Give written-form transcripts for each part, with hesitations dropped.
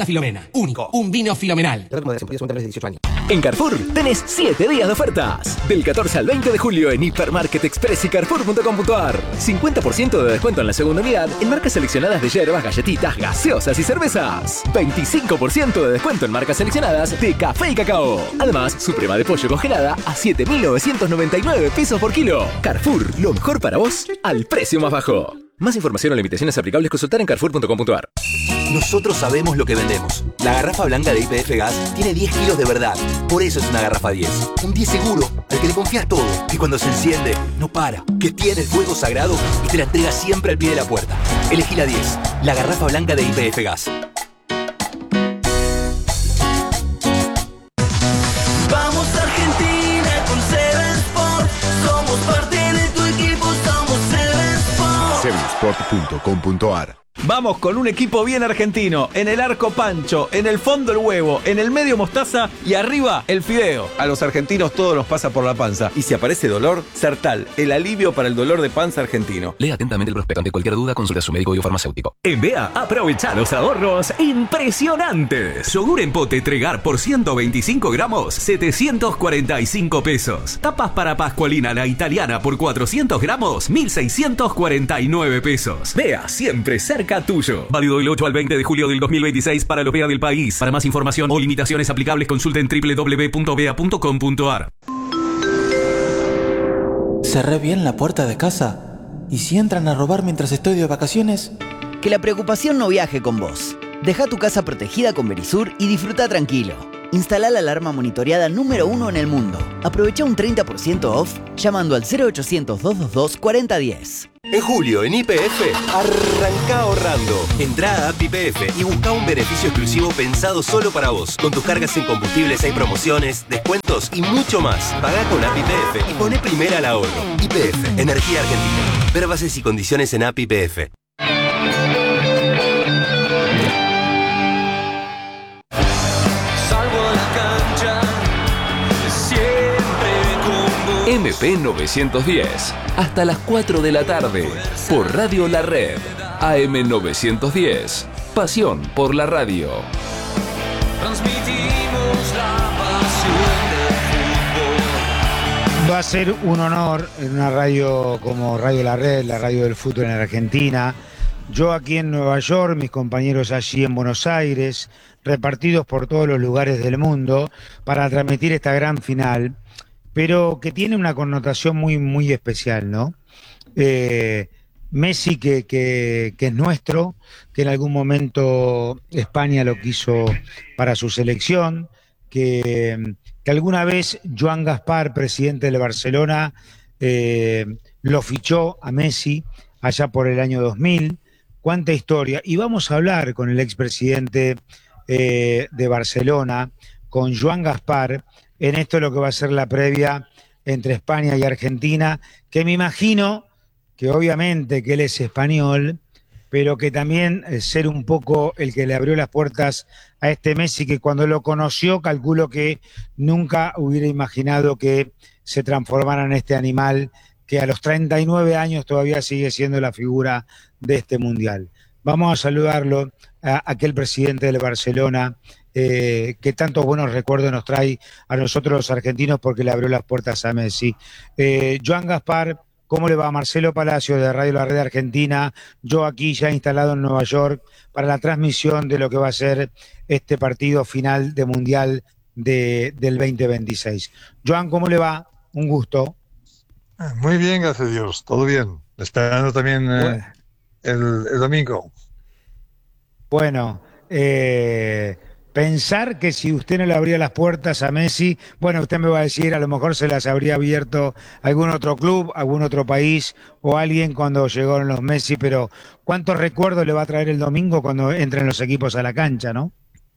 Filomena. Único. Un vino filomenal. En Carrefour tenés 7 días de ofertas. Del 14 al 20 de julio en Hipermarket Express y Carrefour.com.ar. 50% de descuento en la segunda unidad en marcas seleccionadas de yerbas, galletitas, gaseosas y cervezas. 25% de descuento en marcas seleccionadas de café y cacao. Además, suprema de pollo congelada a 7.999 pesos por kilo. Carrefour, lo mejor para vos al precio más bajo. Más información o limitaciones aplicables consultar en Carrefour.com.ar. Nosotros sabemos lo que vendemos. La garrafa blanca de YPF Gas tiene 10 kilos de verdad. Por eso es una garrafa 10. Un 10 seguro, al que le confías todo. Que cuando se enciende, no para. Que tiene el fuego sagrado y te la entrega siempre al pie de la puerta. Elegí la 10. La garrafa blanca de YPF Gas. Vamos Argentina con Seven Sport. Somos parte de tu equipo, somos Seven Sport. Sevensport.com.ar. Vamos con un equipo bien argentino. En el arco Pancho, en el fondo el huevo, en el medio mostaza y arriba el fideo. A los argentinos todo nos pasa por la panza. Y si aparece dolor, Sertal, el alivio para el dolor de panza argentino. Lea atentamente el prospecto. Ante cualquier duda, consulta a su médico o farmacéutico. En BEA, aprovecha los ahorros impresionantes. Yogur en pote Tregar por 125 gramos, 745 pesos. Tapas para Pascualina la italiana por 400 gramos, 1.649 pesos. BEA, siempre cerca tuyo. Válido del 8 al 20 de julio del 2026 para los BEA del país. Para más información o limitaciones aplicables, consulten www.bea.com.ar. Cerré bien la puerta de casa. ¿Y si entran a robar mientras estoy de vacaciones? Que la preocupación no viaje con vos. Deja tu casa protegida con Verisur y disfruta tranquilo. Instala la alarma monitoreada número 1 en el mundo. Aprovecha un 30% off llamando al 0800-222-4010. En julio, en YPF, arranca ahorrando. Entrá a App YPF y busca un beneficio exclusivo pensado solo para vos. Con tus cargas en combustibles hay promociones, descuentos y mucho más. Pagá con App YPF y poné primera al ahorro. YPF, Energía Argentina. Ver bases y condiciones en App YPF. MP 910, hasta las 4 de la tarde, por Radio La Red, AM 910, pasión por la radio. Transmitimos la pasión del fútbol. Va a ser un honor en una radio como Radio La Red, la radio del fútbol en Argentina. Yo aquí en Nueva York, mis compañeros allí en Buenos Aires, repartidos por todos los lugares del mundo, para transmitir esta gran final, pero que tiene una connotación muy, muy especial, ¿no? Messi, que es nuestro, que en algún momento España lo quiso para su selección, que alguna vez Joan Gaspar, presidente del Barcelona, lo fichó a Messi allá por el año 2000. Cuánta historia. Y vamos a hablar con el expresidente de Barcelona, con Joan Gaspar, en esto lo que va a ser la previa entre España y Argentina, que me imagino que obviamente que él es español, pero que también ser un poco el que le abrió las puertas a este Messi, que cuando lo conoció calculo que nunca hubiera imaginado que se transformara en este animal que a los 39 años todavía sigue siendo la figura de este mundial. Vamos a saludarlo a aquel presidente del Barcelona, que tantos buenos recuerdos nos trae a nosotros los argentinos porque le abrió las puertas a Messi. Joan Gaspar, ¿cómo le va? Marcelo Palacio de Radio La Red Argentina, yo aquí ya instalado en Nueva York para la transmisión de lo que va a ser este partido final de Mundial del 2026. Joan, ¿cómo le va? Un gusto. Muy bien, gracias a Dios, todo bien. Esperando también el domingo. Bueno, pensar que si usted no le abría las puertas a Messi, bueno, usted me va a decir, a lo mejor se las habría abierto algún otro club, algún otro país o alguien cuando llegaron los Messi, pero ¿cuántos recuerdos le va a traer el domingo cuando entren los equipos a la cancha, no?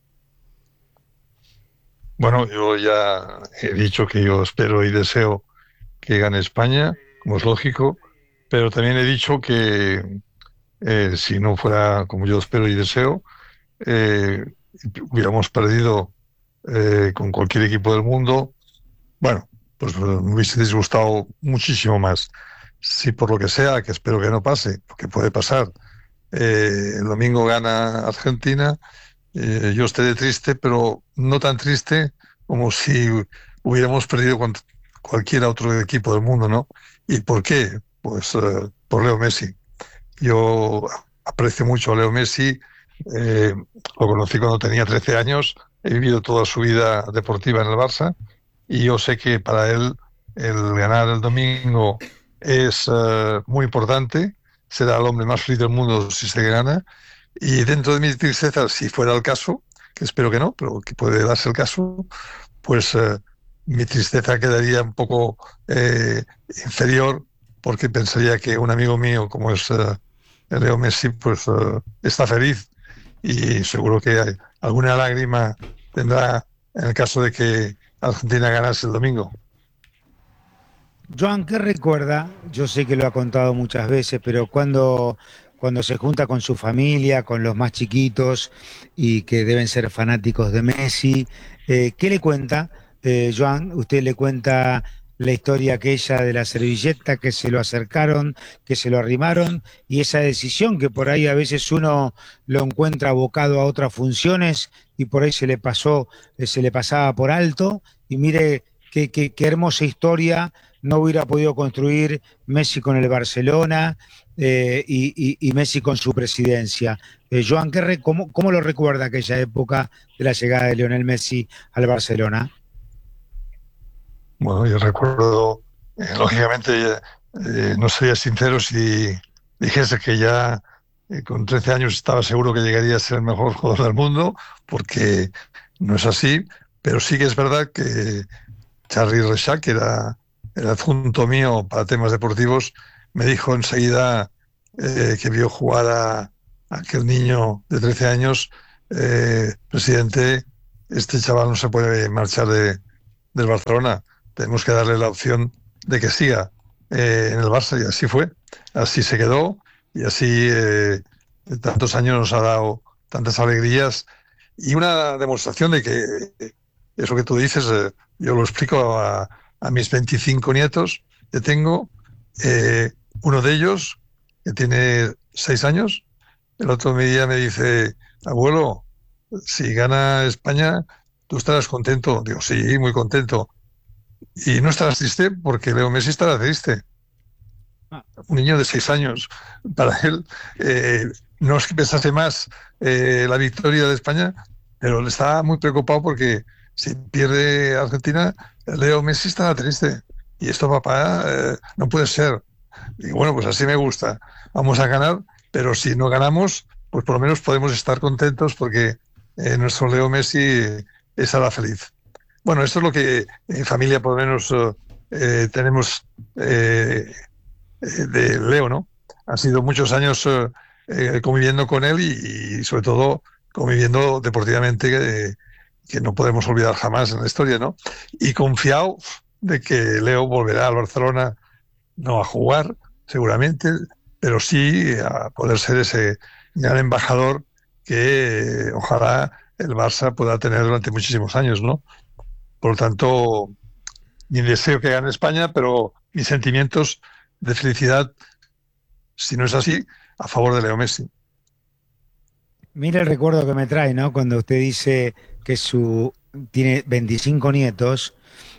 Bueno, yo ya he dicho que yo espero y deseo que gane España, como es lógico, pero también he dicho que si no fuera como yo espero y deseo, hubiéramos perdido con cualquier equipo del mundo, bueno, pues me hubiese disgustado muchísimo más. Si por lo que sea, que espero que no pase, porque puede pasar, el domingo gana Argentina, yo estaré triste, pero no tan triste como si hubiéramos perdido con cualquier otro equipo del mundo, ¿no? ¿Y por qué? Pues por Leo Messi. Yo aprecio mucho a Leo Messi, lo conocí cuando tenía 13 años, he vivido toda su vida deportiva en el Barça y yo sé que para él el ganar el domingo es muy importante, será el hombre más feliz del mundo si se gana, y dentro de mi tristeza, si fuera el caso, que espero que no, pero que puede darse el caso, pues mi tristeza quedaría un poco inferior, porque pensaría que un amigo mío como es Leo Messi, pues está feliz y seguro que alguna lágrima tendrá en el caso de que Argentina ganase el domingo. Joan, ¿qué recuerda? Yo sé que lo ha contado muchas veces, pero cuando se junta con su familia, con los más chiquitos y que deben ser fanáticos de Messi, ¿qué le cuenta? Joan, usted le cuenta la historia aquella de la servilleta, que se lo acercaron, que se lo arrimaron, y esa decisión que por ahí a veces uno lo encuentra abocado a otras funciones y por ahí se le pasaba por alto, y mire qué hermosa historia no hubiera podido construir Messi con el Barcelona y Messi con su presidencia. Joan, ¿cómo lo recuerda aquella época de la llegada de Lionel Messi al Barcelona? Bueno, yo recuerdo, lógicamente, no sería sincero si dijese que ya con 13 años estaba seguro que llegaría a ser el mejor jugador del mundo, porque no es así, pero sí que es verdad que Charly Rexach, que era el adjunto mío para temas deportivos, me dijo enseguida que vio jugar a aquel niño de 13 años, presidente, este chaval no se puede marchar del Barcelona, tenemos que darle la opción de que siga en el Barça, y así fue, así se quedó, y así tantos años nos ha dado tantas alegrías, y una demostración de que eso que tú dices, yo lo explico a mis 25 nietos que tengo, uno de ellos, que tiene 6 años, el otro día me dice, abuelo, si gana España, ¿tú estarás contento? Digo, sí, muy contento. Y no estarás triste porque Leo Messi estará triste. Un niño de 6 años, para él, no es que pensase más la victoria de España, pero le está muy preocupado porque si pierde Argentina, Leo Messi estará triste. Y esto, papá, no puede ser. Y bueno, pues así me gusta. Vamos a ganar, pero si no ganamos, pues por lo menos podemos estar contentos porque nuestro Leo Messi estará feliz. Bueno, esto es lo que en familia por lo menos tenemos de Leo, ¿no? Han sido muchos años conviviendo con él y sobre todo conviviendo deportivamente, que no podemos olvidar jamás en la historia, ¿no? Y confiado de que Leo volverá al Barcelona, no a jugar, seguramente, pero sí a poder ser ese gran embajador que ojalá el Barça pueda tener durante muchísimos años, ¿no? Por lo tanto, mi deseo que gane España, pero mis sentimientos de felicidad, si no es así, a favor de Leo Messi. Mira el recuerdo que me trae, ¿no? Cuando usted dice que tiene 25 nietos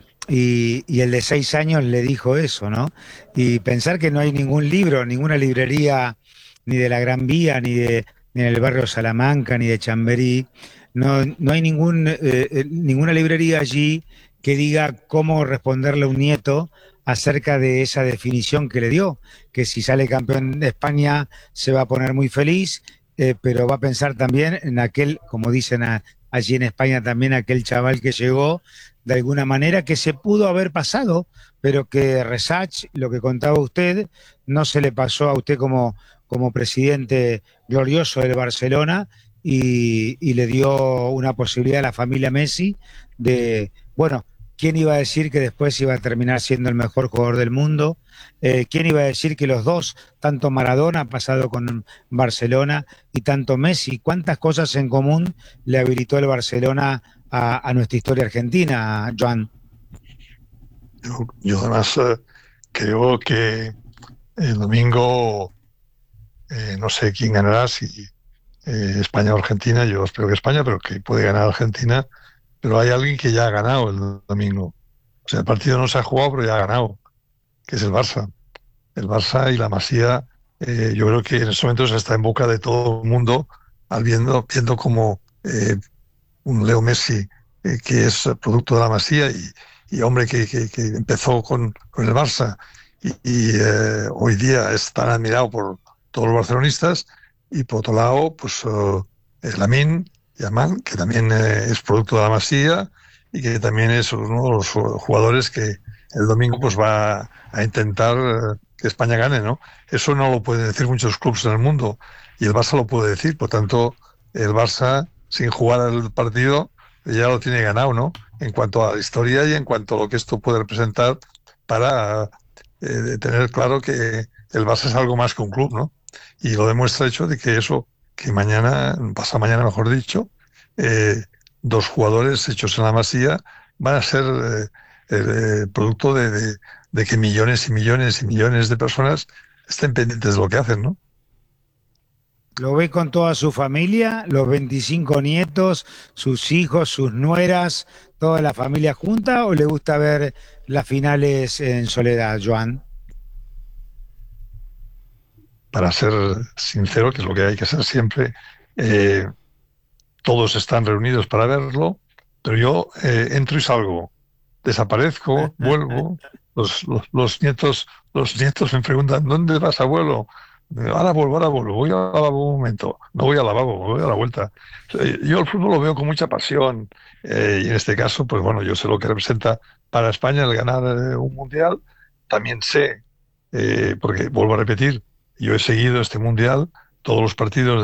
y el de 6 años le dijo eso, ¿no? Y pensar que no hay ningún libro, ninguna librería, ni de la Gran Vía, ni en el barrio Salamanca, ni de Chamberí, no hay ninguna librería allí que diga cómo responderle a un nieto acerca de esa definición que le dio, que si sale campeón de España se va a poner muy feliz, pero va a pensar también en aquel, como dicen allí en España también, aquel chaval que llegó de alguna manera, que se pudo haber pasado, pero que Rexach, lo que contaba usted, no se le pasó a usted como presidente glorioso del Barcelona, y le dio una posibilidad a la familia Messi de, bueno, ¿quién iba a decir que después iba a terminar siendo el mejor jugador del mundo? ¿Quién iba a decir que los dos, tanto Maradona, pasado con Barcelona, y tanto Messi, cuántas cosas en común le habilitó el Barcelona a nuestra historia argentina, Joan? Yo además creo que el domingo no sé quién ganará, si España o Argentina, yo espero que España, pero que puede ganar Argentina, pero hay alguien que ya ha ganado el domingo. O sea, el partido no se ha jugado, pero ya ha ganado, que es el Barça. El Barça y la Masía, yo creo que en estos momentos está en boca de todo el mundo, viendo como un Leo Messi, que es producto de la Masía y hombre que empezó con el Barça y hoy día es tan admirado por todos los barcelonistas, y por otro lado, pues Lamine Yamal, que también es producto de la Masía y que también es uno de los jugadores que el domingo pues va a intentar que España gane, ¿no? Eso no lo pueden decir muchos clubes en el mundo y el Barça lo puede decir, por tanto, el Barça, sin jugar el partido, ya lo tiene ganado, ¿no? En cuanto a la historia y en cuanto a lo que esto puede representar para tener claro que el Barça es algo más que un club, ¿no? Y lo demuestra el hecho de que pasado mañana, mejor dicho, dos jugadores hechos en la Masía van a ser producto de que millones y millones y millones de personas estén pendientes de lo que hacen, ¿no? ¿Lo ve con toda su familia, los 25 nietos, sus hijos, sus nueras, toda la familia junta, o le gusta ver las finales en soledad, Joan? Para ser sincero, que es lo que hay que ser siempre, todos están reunidos para verlo, pero yo entro y salgo, desaparezco, vuelvo, los nietos me preguntan, ¿dónde vas, abuelo? Ahora vuelvo, voy al lavabo un momento, no voy al lavabo, voy a la vuelta. Yo el fútbol lo veo con mucha pasión, y en este caso, pues bueno, yo sé lo que representa para España el ganar un mundial, también sé, porque vuelvo a repetir, yo he seguido este mundial, todos los partidos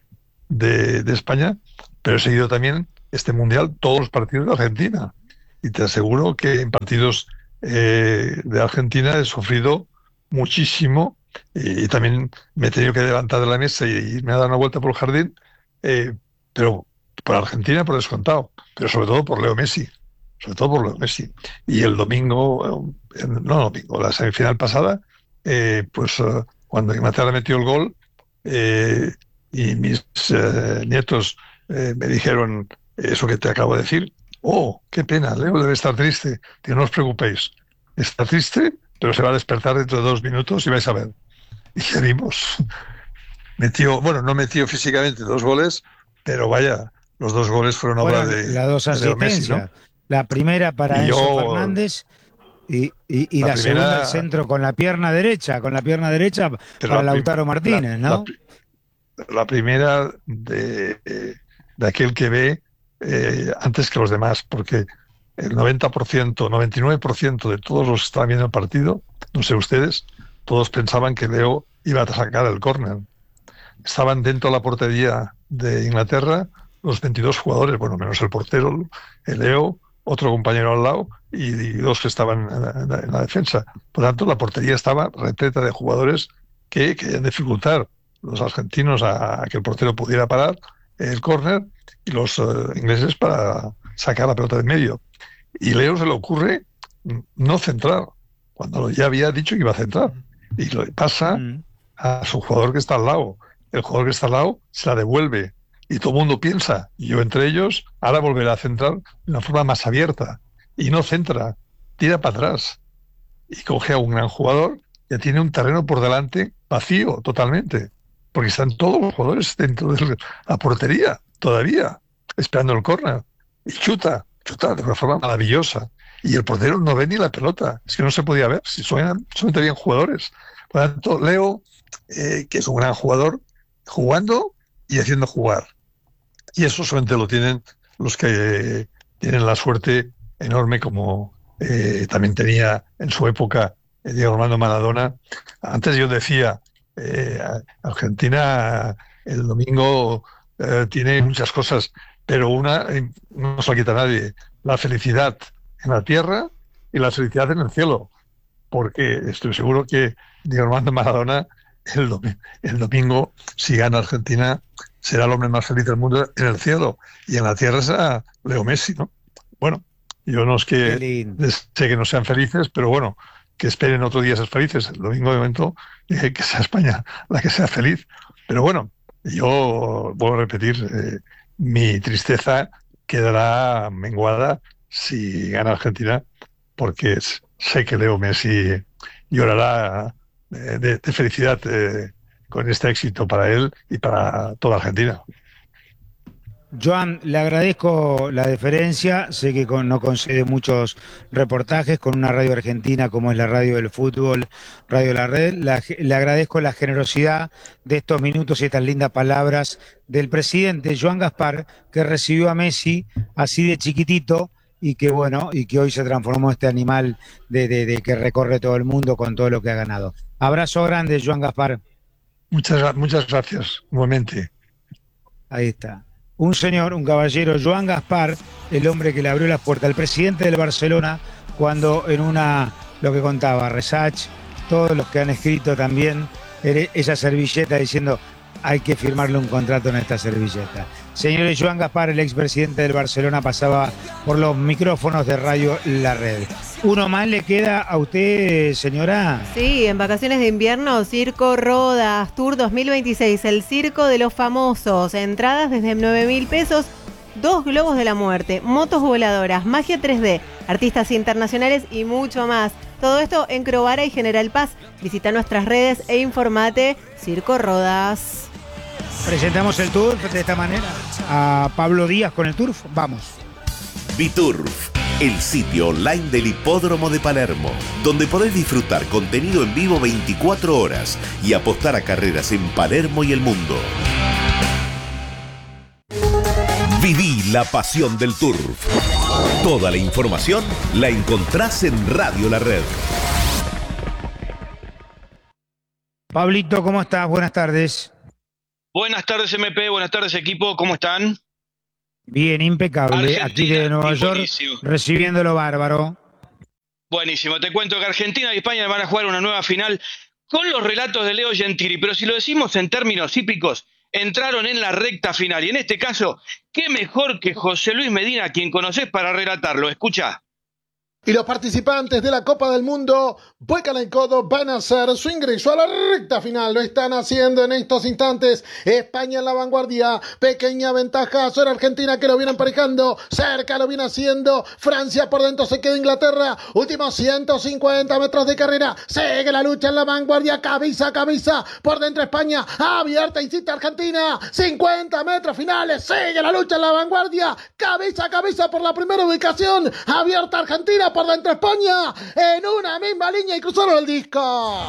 de España, pero he seguido también este mundial, todos los partidos de Argentina. Y te aseguro que en partidos de Argentina he sufrido muchísimo y también me he tenido que levantar de la mesa y irme a dar una vuelta por el jardín, pero por Argentina por descontado, pero sobre todo por Leo Messi. Sobre todo por Leo Messi. Y el domingo, la semifinal pasada, cuando Inglaterra metió el gol y mis nietos me dijeron eso que te acabo de decir, qué pena, Leo debe estar triste. Digo, no os preocupéis, está triste, pero se va a despertar dentro de 2 minutos y vais a ver. Y ya vimos. No metió físicamente 2 goles, pero vaya, los 2 goles fueron obra de las 2 asistencias, ¿no? La primera para Enzo Fernández y la segunda al centro con la pierna derecha para Lautaro Martínez, ¿no? La primera de aquel que ve antes que los demás, porque el 90%, 99% de todos los que estaban viendo el partido, no sé ustedes, todos pensaban que Leo iba a sacar el córner. Estaban dentro de la portería de Inglaterra los 22 jugadores, bueno, menos el portero, el Leo, otro compañero al lado y 2 que estaban en la defensa. Por tanto, la portería estaba repleta de jugadores que querían dificultar los argentinos a que el portero pudiera parar el córner y los ingleses para sacar la pelota de medio. Y Leo se le ocurre no centrar, cuando ya había dicho que iba a centrar. Y lo pasa a su jugador que está al lado. El jugador que está al lado se la devuelve. Y todo el mundo piensa, y yo entre ellos, ahora volverá a centrar de una forma más abierta. Y no centra, tira para atrás. Y coge a un gran jugador, ya tiene un terreno por delante vacío totalmente. Porque están todos los jugadores dentro de la portería, todavía, esperando el córner. Y chuta de una forma maravillosa. Y el portero no ve ni la pelota. Es que no se podía ver, si solamente habían jugadores. Por lo tanto, Leo, que es un gran jugador, jugando y haciendo jugar. Y eso solamente lo tienen los que tienen la suerte enorme, como también tenía en su época Diego Armando Maradona. Antes yo decía, Argentina el domingo tiene muchas cosas, pero una no se la quita nadie: la felicidad en la tierra y la felicidad en el cielo, porque estoy seguro que Diego Armando Maradona el domingo, si gana Argentina, será el hombre más feliz del mundo en el cielo, y en la tierra será Leo Messi, ¿no? Bueno, yo no es que sé que no sean felices, pero bueno, que esperen otro día ser felices. El domingo, de momento, que sea España la que sea feliz. Pero bueno, Yo vuelvo a repetir, mi tristeza quedará menguada si gana Argentina, porque sé que Leo Messi llorará de felicidad con este éxito para él y para toda Argentina. Joan, le agradezco la deferencia, sé que no concede muchos reportajes con una radio argentina como es la Radio del Fútbol, Radio La Red. Le agradezco la generosidad de estos minutos y estas lindas palabras del presidente Joan Gaspar, que recibió a Messi así de chiquitito y que bueno, y que hoy se transformó en este animal de que recorre todo el mundo con todo lo que ha ganado. Abrazo grande, Joan Gaspar. Muchas gracias, igualmente. Ahí está. Un señor, un caballero, Joan Gaspar, el hombre que le abrió las puertas al presidente del Barcelona cuando lo que contaba Resach, todos los que han escrito también, esa servilleta diciendo hay que firmarle un contrato en esta servilleta. Señores, Joan Gaspar, el expresidente del Barcelona, pasaba por los micrófonos de Radio La Red. ¿Uno más le queda a usted, señora? Sí, en vacaciones de invierno, Circo Rodas, Tour 2026, el circo de los famosos. Entradas desde 9.000 pesos, 2 globos de la muerte, motos voladoras, magia 3D, artistas internacionales y mucho más. Todo esto en Crovara y General Paz. Visita nuestras redes e informate. Circo Rodas. Presentamos el Turf de esta manera. A Pablo Díaz con el Turf. Vamos. Biturf, el sitio online del Hipódromo de Palermo, donde podés disfrutar contenido en vivo 24 horas y apostar a carreras en Palermo y el mundo. Viví la pasión del Turf. Toda la información la encontrás en Radio La Red. Pablito, ¿cómo estás? Buenas tardes. Buenas tardes, MP. Buenas tardes, equipo. ¿Cómo están? Bien, impecable. Argentina, aquí de Nueva York, recibiéndolo bárbaro. Buenísimo. Te cuento que Argentina y España van a jugar una nueva final con los relatos de Leo Gentili. Pero si lo decimos en términos hípicos, entraron en la recta final. Y en este caso, ¿qué mejor que José Luis Medina, quien conocés, para relatarlo? Escuchá. Y los participantes de la Copa del Mundo, Bueca y Codo, van a hacer su ingreso a la recta final. Lo están haciendo en estos instantes. España en la vanguardia. Pequeña ventaja sobre Argentina, que lo viene emparejando. Cerca lo viene haciendo Francia. Por dentro se queda Inglaterra. Últimos 150 metros de carrera. Sigue la lucha en la vanguardia. Cabeza a cabeza. Por dentro España. Abierta, insiste Argentina. 50 metros finales. Sigue la lucha en la vanguardia. Cabeza a cabeza por la primera ubicación. Abierta Argentina. Por dentro España, en una misma línea y cruzaron el disco.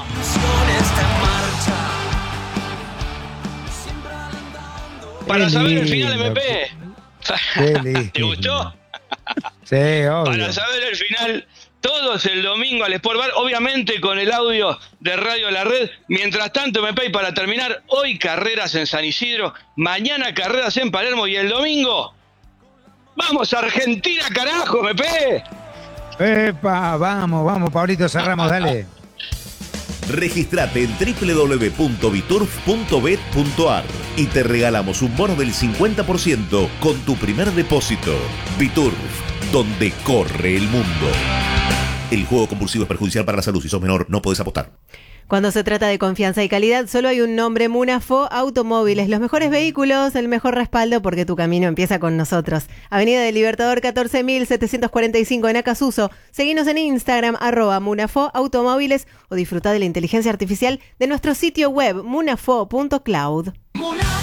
Para saber el final, MP. ¿Te gustó? Sí, obvio. Para saber el final, todos el domingo al Sport Bar, obviamente con el audio de Radio La Red. Mientras tanto, MP, y para terminar, hoy carreras en San Isidro, mañana carreras en Palermo y el domingo, ¡vamos Argentina, carajo, MP! ¡Epa! Vamos, Pablito, cerramos, dale. Registrate en www.biturf.bet.ar y te regalamos un bono del 50% con tu primer depósito. Biturf, donde corre el mundo. El juego compulsivo es perjudicial para la salud. Si sos menor, no podés apostar. Cuando se trata de confianza y calidad, solo hay un nombre: Munafo Automóviles. Los mejores vehículos, el mejor respaldo, porque tu camino empieza con nosotros. Avenida del Libertador 14.745 en Acasuso. Seguinos en Instagram, @Munafo Automóviles, o disfruta de la inteligencia artificial de nuestro sitio web, munafo.cloud.